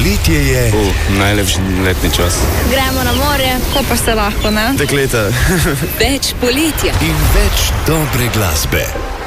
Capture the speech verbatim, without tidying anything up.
Poletje je... Uh, najlepši letni čas. Gremo na morje, ko pa se lahko, ne? Dekleta. Več poletja. In več dobre glasbe.